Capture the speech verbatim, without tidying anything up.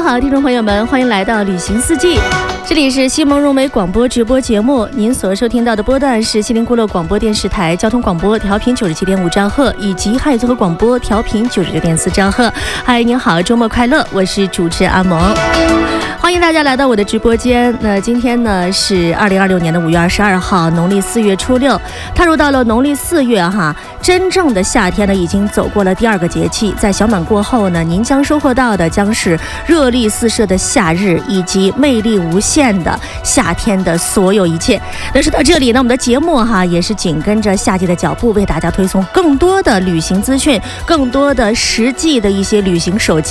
好，听众朋友们，欢迎来到旅行四季，这里是西蒙融媒广播直播节目，您所收听到的波段是西林孤陋广播电视台交通广播调频九十七点五兆赫，以及汉语综合广播调频九十六点四兆赫。嗨，您好，周末快乐，我是主持人阿萌。欢迎大家来到我的直播间。那今天呢是二零二六年的五月二十二号，农历四月初六，踏入到了农历四月哈，真正的夏天呢已经走过了第二个节气。在小满过后呢，您将收获到的将是热力四射的夏日，以及魅力无限的夏天的所有一切。那说到这里呢，我们的节目哈也是紧跟着夏季的脚步，为大家推送更多的旅行资讯，更多的实际的一些旅行手机。